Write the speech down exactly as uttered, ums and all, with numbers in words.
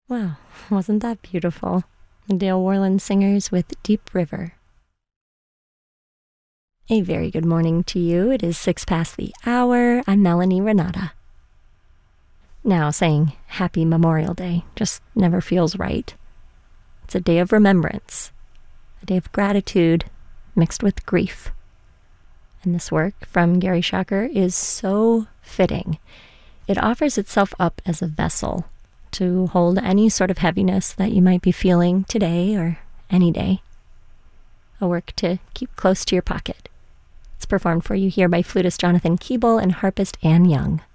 Wow, wasn't that beautiful? The Dale Worland Singers with Deep River. A very good morning to you. It is six past the hour. I'm Melanie Renata. Now, saying Happy Memorial Day just never feels right. It's a day of remembrance, a day of gratitude mixed with grief. And this work from Gary Shacker is so fitting. It offers itself up as a vessel to hold any sort of heaviness that you might be feeling today or any day. A work to keep close to your pocket. It's performed for you here by flutist Jonathan Keeble and harpist Anne Young.